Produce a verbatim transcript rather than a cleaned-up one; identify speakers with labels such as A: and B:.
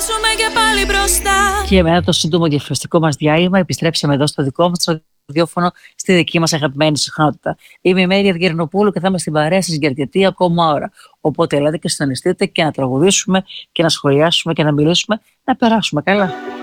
A: ζήσουμε και πάλι μπροστά.
B: Και μετά το σύντομο διαφημιστικό μας διάλειμμα επιστρέψαμε εδώ στο δικό μας ραδιόφωνο, στη δική μας αγαπημένη συχνότητα. Είμαι η Μέρια Ευγερνοπούλου και θα είμαι στην παρέα σας για αρκετή ακόμα ώρα. Οπότε ελάτε και συντονιστείτε και να τραγουδήσουμε και να σχολιάσουμε και να μιλήσουμε, να περάσουμε καλά.